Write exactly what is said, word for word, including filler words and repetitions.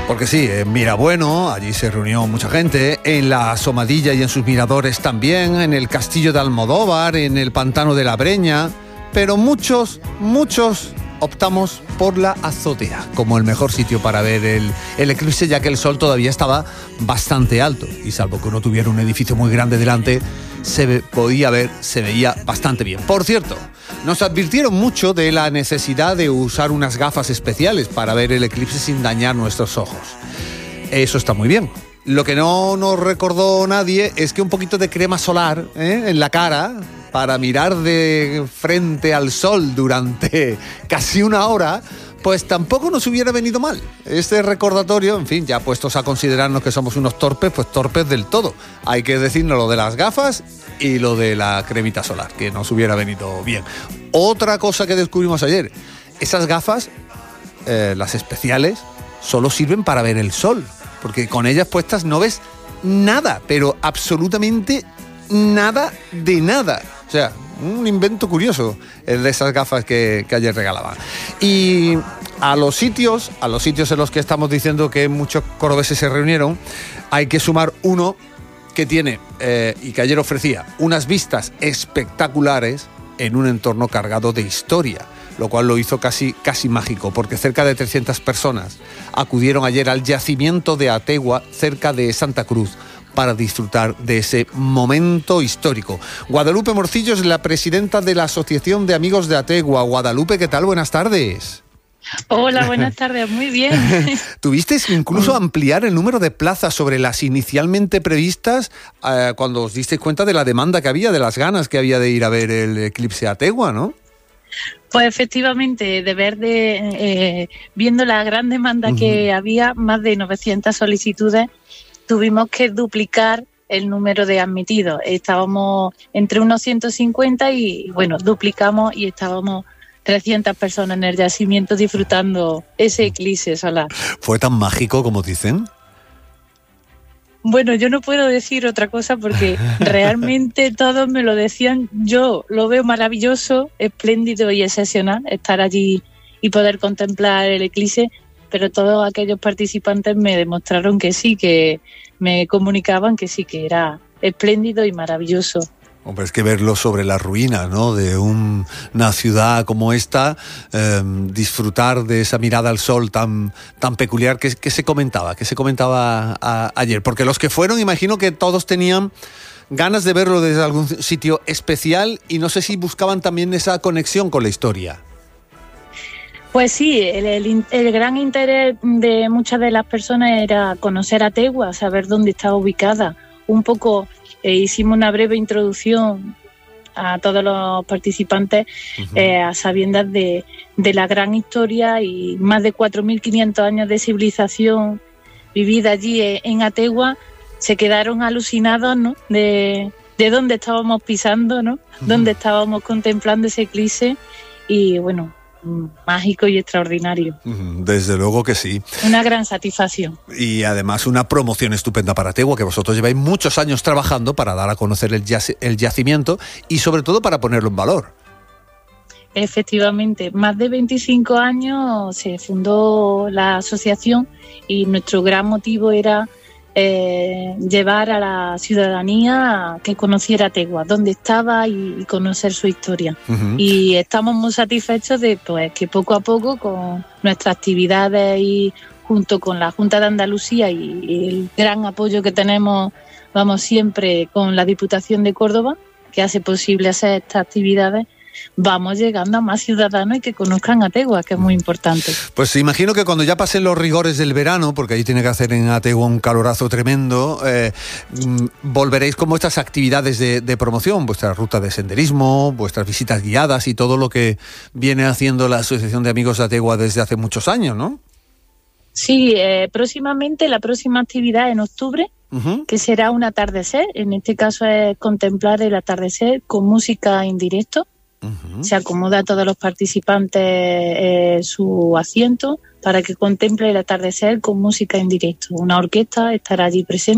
Porque sí, en Mirabueno, allí se reunió mucha gente, en la Asomadilla y en sus miradores también, en el Castillo de Almodóvar, en el Pantano de la Breña, pero muchos, muchos optamos por la azotea como el mejor sitio para ver el, el eclipse, ya que el sol todavía estaba bastante alto y salvo que uno tuviera un edificio muy grande delante, se ve, podía ver, se veía bastante bien. Por cierto, nos advirtieron mucho de la necesidad de usar unas gafas especiales para ver el eclipse sin dañar nuestros ojos. Eso está muy bien. Lo que no nos recordó nadie es que un poquito de crema solar, ¿eh?, en la cara para mirar de frente al sol durante casi una hora, pues tampoco nos hubiera venido mal. Este recordatorio, en fin, ya puestos a considerarnos que somos unos torpes, pues torpes del todo. Hay que decirnos lo de las gafas y lo de la cremita solar, que nos hubiera venido bien. Otra cosa que descubrimos ayer, esas gafas, eh, las especiales, solo sirven para ver el sol, porque con ellas puestas no ves nada, pero absolutamente nada de nada. O sea, un invento curioso el de esas gafas que, que ayer regalaban. Y a los sitios, a los sitios en los que estamos diciendo que muchos cordobeses se reunieron, hay que sumar uno que tiene, eh, y que ayer ofrecía, unas vistas espectaculares en un entorno cargado de historia, lo cual lo hizo casi, casi mágico, porque cerca de trescientas personas acudieron ayer al yacimiento de Ategua, cerca de Santa Cruz, para disfrutar de ese momento histórico. Guadalupe Morcillo es la presidenta de la Asociación de Amigos de Ategua. Guadalupe, ¿qué tal? Buenas tardes. Hola, buenas tardes, muy bien. Tuvisteis que incluso ampliar el número de plazas sobre las inicialmente previstas eh, cuando os disteis cuenta de la demanda que había, de las ganas que había de ir a ver el eclipse Ategua, ¿no? Pues efectivamente, de ver de, eh, viendo la gran demanda uh-huh. que había, más de novecientas solicitudes, tuvimos que duplicar el número de admitidos. Estábamos entre unos ciento cincuenta y, bueno, duplicamos y estábamos trescientas personas en el yacimiento disfrutando ese eclipse solar. ¿Fue tan mágico como dicen? Bueno, yo no puedo decir otra cosa porque realmente todos me lo decían. Yo lo veo maravilloso, espléndido y excepcional estar allí y poder contemplar el eclipse, pero todos aquellos participantes me demostraron que sí, que me comunicaban que sí, que era espléndido y maravilloso. Hombre, es que verlo sobre la ruina, ¿no?, de un, una ciudad como esta, eh, disfrutar de esa mirada al sol tan, tan peculiar que, que se comentaba, que se comentaba a, ayer. Porque los que fueron, imagino que todos tenían ganas de verlo desde algún sitio especial y no sé si buscaban también esa conexión con la historia. Pues sí, el, el, el gran interés de muchas de las personas era conocer Ategua, saber dónde estaba ubicada. Un poco eh, hicimos una breve introducción a todos los participantes uh-huh. eh, a sabiendas de, de la gran historia y más de cuatro mil quinientos años de civilización vivida allí en Ategua. Se quedaron alucinados, ¿no?, de, de dónde estábamos pisando, ¿no?, uh-huh. dónde estábamos contemplando ese eclipse y bueno, mágico y extraordinario. Desde luego que sí. Una gran satisfacción. Y además una promoción estupenda para Ategua, que vosotros lleváis muchos años trabajando para dar a conocer el, yac- el yacimiento y sobre todo para ponerlo en valor. Efectivamente, más de veinticinco años se fundó la asociación y nuestro gran motivo era Eh, llevar a la ciudadanía a que conociera Ategua, dónde estaba y, y conocer su historia. Uh-huh. Y estamos muy satisfechos de pues que poco a poco con nuestras actividades y junto con la Junta de Andalucía y, y el gran apoyo que tenemos, vamos siempre con la Diputación de Córdoba, que hace posible hacer estas actividades, vamos llegando a más ciudadanos y que conozcan Ategua, que es muy importante. Pues imagino que cuando ya pasen los rigores del verano, porque ahí tiene que hacer en Ategua un calorazo tremendo, eh, volveréis con vuestras actividades de, de promoción, vuestra ruta de senderismo, vuestras visitas guiadas y todo lo que viene haciendo la Asociación de Amigos de Ategua desde hace muchos años, ¿no? Sí, eh, próximamente, la próxima actividad en octubre, uh-huh. que será un atardecer, en este caso es contemplar el atardecer con música en directo. Uh-huh. Se acomoda a todos los participantes eh, su asiento para que contemple el atardecer con música en directo. Una orquesta estará allí presente.